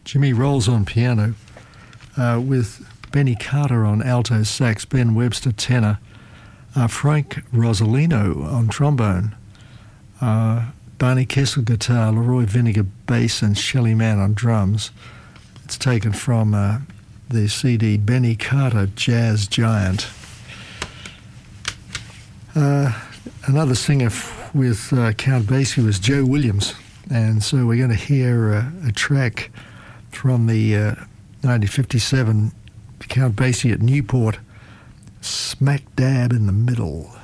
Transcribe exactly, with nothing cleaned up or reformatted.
Jimmy Rolls on piano, uh, with Benny Carter on alto sax, Ben Webster tenor, uh, Frank Rosolino on trombone, uh, Barney Kessel guitar, Leroy Vinegar bass, and Shelley Mann on drums. It's taken from uh, the C D Benny Carter Jazz Giant. Uh, another singer f- with uh, Count Basie was Joe Williams, and so we're going to hear uh, a track from the uh, nineteen fifty-seven Count Basie at Newport, Smack Dab in the Middle.